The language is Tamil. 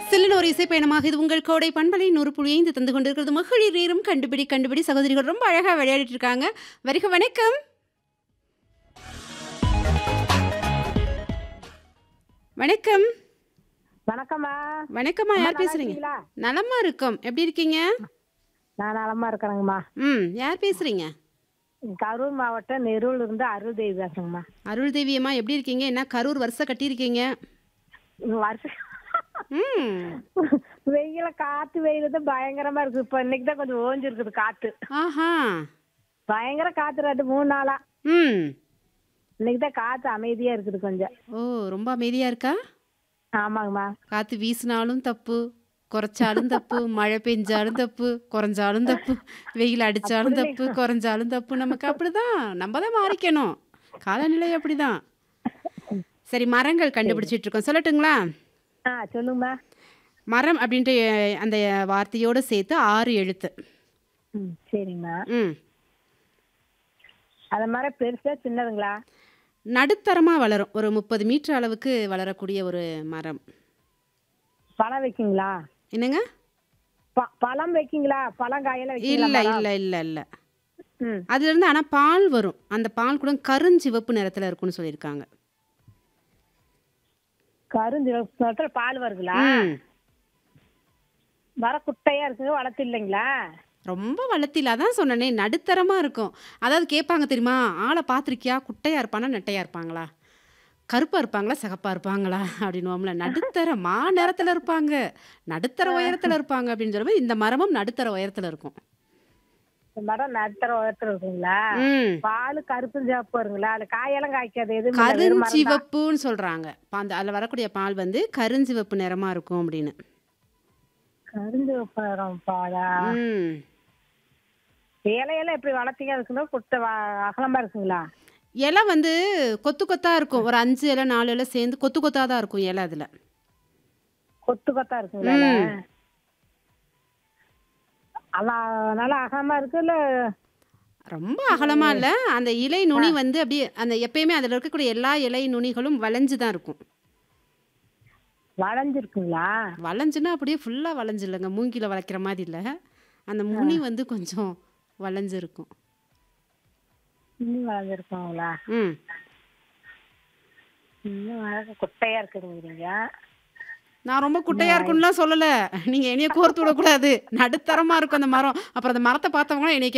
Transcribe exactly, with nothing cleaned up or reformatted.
சில்லுன்னு ஒரு இசை பயணமாக இது உங்கள் கோடை பண்பலை நூறு புள்ளி ஐந்து தந்து கொண்டிருக்கிறது. மகளிர் நேரம் கண்டுபிடி கண்டுபிடி சகோதரிகள் ரொம்ப அழகா விளையாடிட்டு இருக்காங்க. வருக வணக்கம். வணக்கம். வணக்கம்மா. வணக்கம்மா, அம்மா யார் நல்லா பேசுறீங்க? இருக்கீங்களா? நலமா இருக்கோம். எப்படி இருக்கீங்க? நான் நலமா இருக்கிறேங்கம்மா. ம் யார் பேசுறீங்க? கரூர் மாவட்டம் நெரூர்ல இருந்து அருள் தேவி பேசுறேங்கம்மா. அருள் தேவியம்மா, எப்படி இருக்கீங்க? என்ன கரூர் வருஷம் கட்டியிருக்கீங்க? வருஷம் ம் வெயில காத்து வெயில் தான் பயங்கரமா இருக்கு. இப்ப இன்னைக்கு தான் கொஞ்சம் ஓஞ்சு இருக்குது காத்து. ஆஹா. பயங்கர காத்து ரெண்டு மூணு நாளா. ம் இன்னைக்கு தான் காத்து அமைதியா இருக்குது கொஞ்சம். ஓ, ரொம்ப அமைதியா இருக்கா? ஆமாங்கம்மா. காத்து வீசினாலும் தப்பு, குறைச்சாலும் தப்பு, மழை பெஞ்சாலும் தப்பு, குறைஞ்சாலும் தப்பு, வெயில் அடிச்சாலும் தப்பு, குறைஞ்சாலும் தப்பு. நமக்கு அப்படிதான், நம்ம தான் மாறிக்கணும். காலநிலை அப்படிதான். சரி, மரங்கள் கண்டுபிடிச்சிட்டு இருக்கோம். சொல்லட்டுங்களா? ஆ சொல்லுங்கம்மா. மரம் அப்படின்ட்டு அந்த வார்த்தையோடு சேர்த்து ஆறு எழுத்து. ம் சரிங்கம்மா. ம் அது மாதிரி பெருசா சின்னதுங்களா? நடுத்தரமாக வளரும். ஒரு முப்பது மீட்டர் அளவுக்கு வளரக்கூடிய ஒரு மரம். பழம் வைக்கீங்களா? என்னங்க? ப- பழம் வைக்கீங்களா? பழங்காயெல்லாம் வைக்கீங்களா? இல்லை மரம்? இல்லை இல்லை இல்லை ம் அதுலேருந்து ஆனால் பால் வரும். அந்த பால் கூட கருஞ்சிவப்பு நிறத்தில் இருக்கும்னு சொல்லியிருக்காங்க. கருஞ்சில பால் வருதுங்களா? ம் வர குட்டையா இருக்குங்க, வளர்த்து இல்லைங்களா? ரொம்ப வளர்த்தில, அதான் சொன்னனே, நடுத்தரமாக இருக்கும். அதாவது கேட்பாங்க தெரியுமா, ஆளை பார்த்துருக்கியா, குட்டையாக இருப்பானா நெட்டையாக இருப்பாங்களா, கருப்பாக இருப்பாங்களா சிகப்பாக இருப்பாங்களா அப்படின்னுவோம்ல. நடுத்தர மா நேரத்தில் இருப்பாங்க, நடுத்தர உயரத்தில் இருப்பாங்க அப்படின்னு சொல்லும்போது இந்த மரமும் நடுத்தர உயரத்தில் இருக்கும். இந்த மரம் நடுத்தர உயரத்துல இருக்குங்களா? ம் பால் கருப்பு சிவப்பு வருங்களா? அது காயெல்லாம் காய்க்காது, எதுவும் இல்ல, வெறும் மரம் தான். கருஞ்சிவப்புன்னு சொல்கிறாங்க. அந்த அதில் வரக்கூடிய பால் வந்து கருஞ்சிவப்பு நிறமாக இருக்கும் அப்படின்னு. கருஞ்சிவப்பு நிறம் பாலா? ம் இலையெல்லாம் எப்படி வளர்த்தீங்க? இருக்குங்களா குட்டை வ- அகலமா இருக்குங்களா? இலை வந்து கொத்து கொத்தாக இருக்கும். ஒரு அஞ்சு இலை நாலு இலை சேர்ந்து கொத்து கொத்தாக தான் இருக்கும் இலை அதில். கொத்து கொத்தா இருக்குங்களா? ம் அதான் நல்லா அகலமா இருக்கு இல்ல? ரொம்ப அகலமாக இல்லை. அந்த இலை நுனி வந்து அப்படியே அந்த எப்பயுமே அதில் இருக்கக்கூடிய எல்லா இலை நுனிகளும் வளைஞ்சு தான் இருக்கும். வளைஞ்சிருக்குங்களா? வளைஞ்சுன்னா அப்படியே ஃபுல்லாக வளைஞ்சு இல்லைங்க, மூங்கில வளைக்கிற மாதிரி இல்லை. அந்த முனி வந்து கொஞ்சம் வளைஞ்சிருக்கும். இன்னும் வளைஞ்சிருக்குங்களா? ம் இன்னும் வளர்க்க குட்டையா இருக்குதுங்கிறீங்க. நான் ரொம்ப குட்டையாக இருக்குன்னுலாம் சொல்லலை. நீங்கள் என்னைய கோர்த்து விடக்கூடாது. நடுத்தரமாக இருக்கும் அந்த மரம். அப்புறம் அந்த மரத்தை பார்த்தவங்கன்னா என்னைய